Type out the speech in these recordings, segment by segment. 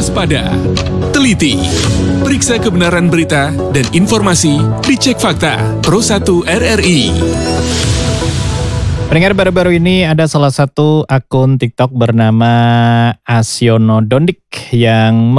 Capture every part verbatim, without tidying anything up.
waspada. Teliti, periksa kebenaran berita dan informasi, dicek fakta. Pro satu R R I. Pendengar, baru-baru ini ada salah satu akun TikTok bernama Asiono Dondik yang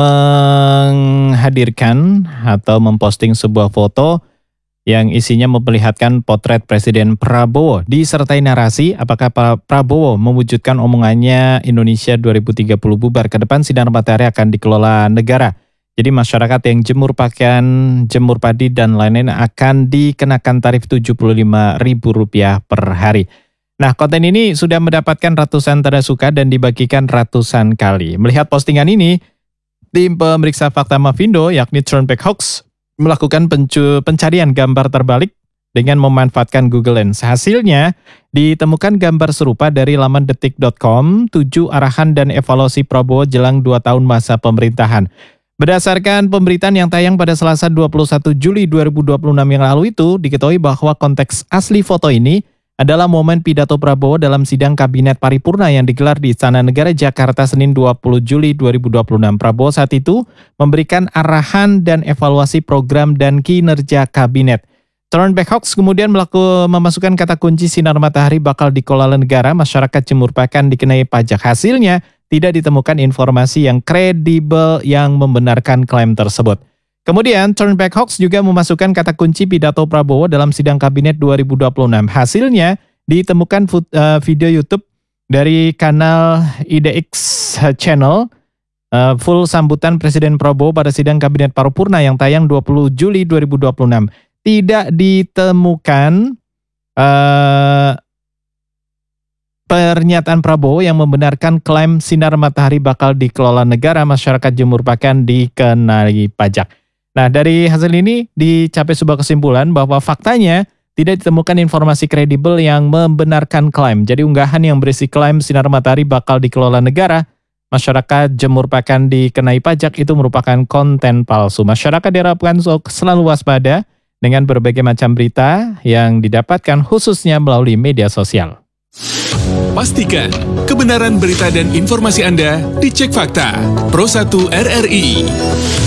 menghadirkan atau memposting sebuah foto yang isinya memperlihatkan potret Presiden Prabowo disertai narasi apakah Pak Prabowo mewujudkan omongannya Indonesia dua ribu tiga puluh bubar ke depan sinar matahari akan dikelola negara. Jadi masyarakat yang jemur pakaian, jemur padi dan lain-lain akan dikenakan tarif tujuh puluh lima ribu rupiah per hari. Nah, konten ini sudah mendapatkan ratusan tanda suka dan dibagikan ratusan kali. Melihat postingan ini, tim pemeriksa fakta Mavindo yakni Turnback Hoax melakukan pencu- pencarian gambar terbalik dengan memanfaatkan Google Lens. Hasilnya, ditemukan gambar serupa dari laman detik dot com, tujuh arahan dan evaluasi Prabowo jelang dua tahun masa pemerintahan. Berdasarkan pemberitaan yang tayang pada Selasa dua puluh satu Juli dua ribu dua puluh enam yang lalu itu, diketahui bahwa konteks asli foto ini adalah momen pidato Prabowo dalam sidang Kabinet Paripurna yang digelar di Istana Negara Jakarta Senin dua puluh Juli dua ribu dua puluh enam. Prabowo saat itu memberikan arahan dan evaluasi program dan kinerja Kabinet. Turnback Hoax kemudian melaku, memasukkan kata kunci sinar matahari bakal dikelola negara, masyarakat jemur pakaian dikenai pajak. Hasilnya tidak ditemukan informasi yang kredibel yang membenarkan klaim tersebut. Kemudian, Turnback Hoax juga memasukkan kata kunci pidato Prabowo dalam sidang Kabinet dua ribu dua puluh enam. Hasilnya, ditemukan food, uh, video YouTube dari kanal I D X Channel, uh, full sambutan Presiden Prabowo pada sidang Kabinet Paripurna yang tayang dua puluh Juli dua ribu dua puluh enam. Tidak ditemukan uh, pernyataan Prabowo yang membenarkan klaim sinar matahari bakal dikelola negara, masyarakat jemur pakaian dikenai pajak. Nah, dari hasil ini dicapai sebuah kesimpulan bahwa faktanya tidak ditemukan informasi kredibel yang membenarkan klaim. Jadi unggahan yang berisi klaim sinar matahari bakal dikelola negara, masyarakat jemur pakaian dikenai pajak itu merupakan konten palsu. Masyarakat diharapkan selalu waspada dengan berbagai macam berita yang didapatkan khususnya melalui media sosial. Pastikan kebenaran berita dan informasi Anda dicek fakta. Pro satu R R I.